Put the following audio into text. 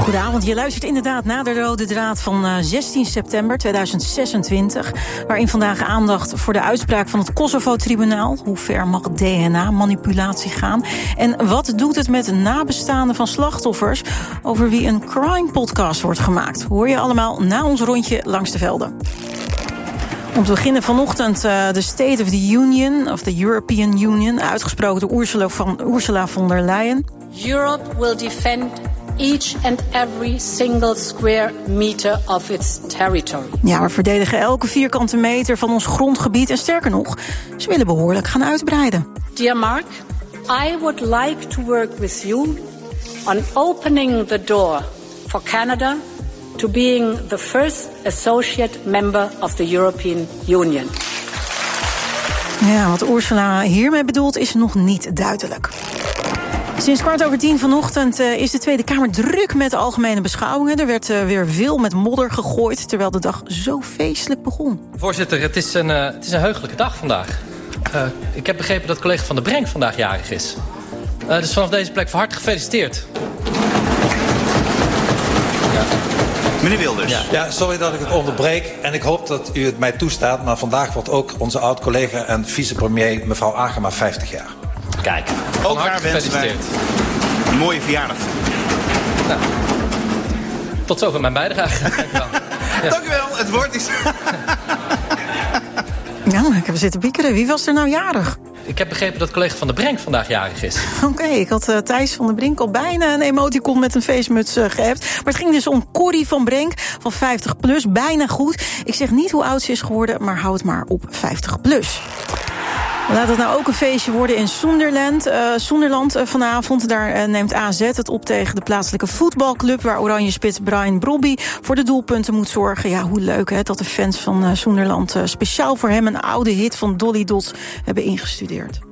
Goedenavond, je luistert inderdaad naar de rode draad van 16 september 2026... waarin vandaag aandacht voor de uitspraak van het Kosovo-tribunaal. Hoe ver mag DNA-manipulatie gaan? En wat doet het met de nabestaanden van slachtoffers... over wie een crime-podcast wordt gemaakt? Hoor je allemaal na ons rondje langs de velden. Om te beginnen vanochtend de State of the Union, of the European Union... uitgesproken door Ursula von der Leyen. Europe will defend each and every single square meter of its territory. Ja, we verdedigen elke vierkante meter van ons grondgebied. En sterker nog, ze willen behoorlijk gaan uitbreiden. Dear Mark, I would like to work with you on opening the door for Canada to being the first associate member of the European Union. Ja, wat Ursula hiermee bedoelt is nog niet duidelijk. Sinds 10:15 vanochtend is de Tweede Kamer druk met de algemene beschouwingen. Er werd weer veel met modder gegooid, terwijl de dag zo feestelijk begon. Voorzitter, het is een heugelijke dag vandaag. Ik heb begrepen dat collega Van der Brenk vandaag jarig is. Dus vanaf deze plek van harte gefeliciteerd. Ja. Meneer Wilders. Ja, sorry dat ik het onderbreek en ik hoop dat u het mij toestaat... maar vandaag wordt ook onze oud-collega en vicepremier mevrouw Agema 50 jaar. Kijk, ook haar wensen wij een mooie verjaardag. Nou, tot zover mijn bijdrage. Ja. Dank u wel, het woord is... Ja, ik heb zitten piekeren. Wie was er nou jarig? Ik heb begrepen dat collega Van der Brenk vandaag jarig is. Oké, ik had Thijs van der Brink al bijna een emoticon met een feestmuts geappt. Maar het ging dus om Corrie van Brenk van 50+, bijna goed. Ik zeg niet hoe oud ze is geworden, maar hou het maar op 50+. Laat het nou ook een feestje worden in Soenderland vanavond. Daar neemt AZ het op tegen de plaatselijke voetbalclub... waar Oranje-spits Brian Brobby voor de doelpunten moet zorgen. Ja, hoe leuk hè, dat de fans van Soenderland speciaal voor hem... een oude hit van Dolly Dots hebben ingestudeerd.